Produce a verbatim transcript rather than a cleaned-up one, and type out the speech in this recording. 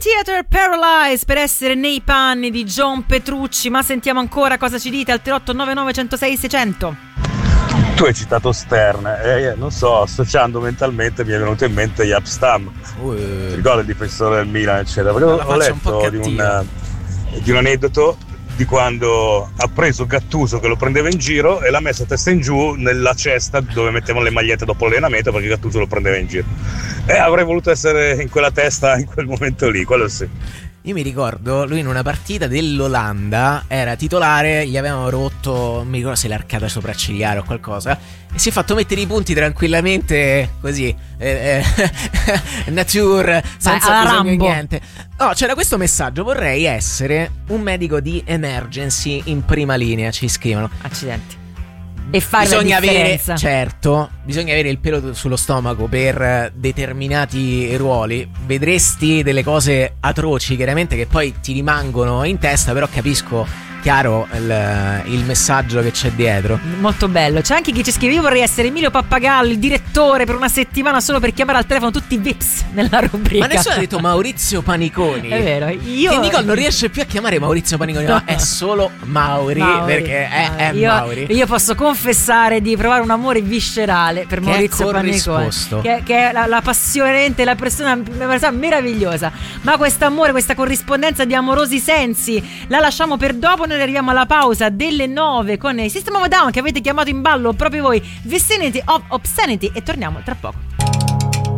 Theater Paralyzed per essere nei panni di John Petrucci. Ma sentiamo ancora cosa ci dite al tre otto nove nove zero sei sei zero zero. Tu hai citato Stern e eh, non so, associando mentalmente mi è venuto in mente Jaap Stam. Uh, Ti ricordi il difensore del Milan, eccetera? Perché ho letto un di, un, di un aneddoto di quando ha preso Gattuso che lo prendeva in giro e l'ha messo a testa in giù nella cesta dove mettevano le magliette dopo l'allenamento, perché Gattuso lo prendeva in giro. E avrei voluto essere in quella testa in quel momento lì, quello sì. Io mi ricordo, lui in una partita dell'Olanda era titolare, gli avevano rotto, non mi ricordo se l'arcata sopraccigliare o qualcosa, e si è fatto mettere i punti tranquillamente, così, eh, eh, nature, senza bisogno di niente. No, c'era questo messaggio: vorrei essere un medico di emergency in prima linea, ci scrivono. Accidenti. E fare bisogna la differenza. avere, certo, bisogna avere il pelo sullo stomaco per determinati ruoli. Vedresti delle cose atroci, chiaramente, che poi ti rimangono in testa, però capisco chiaro il, il messaggio che c'è dietro. Molto bello. C'è anche chi ci scrive: io vorrei essere Emilio Pappagallo, il direttore, per una settimana solo per chiamare al telefono tutti i Vips nella rubrica. Ma nessuno ha detto Maurizio Paniconi. È vero. Io che Nicole non riesce più a chiamare Maurizio Paniconi, no, no, è solo Mauri, Mauri perché è, è io, Mauri. Io posso confessare di provare un amore viscerale per che Maurizio Paniconi, che, che è la, la passione, la persona, una persona meravigliosa. Ma questo amore, questa corrispondenza di amorosi sensi la lasciamo per dopo. Noi arriviamo alla pausa delle nove con il System of a Down, che avete chiamato in ballo proprio voi, Vicinity of Obscenity, e torniamo tra poco.